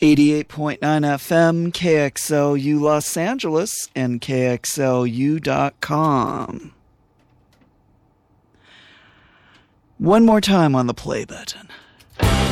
88.9 FM, KXLU Los Angeles, and KXLU.com. One more time on the play button.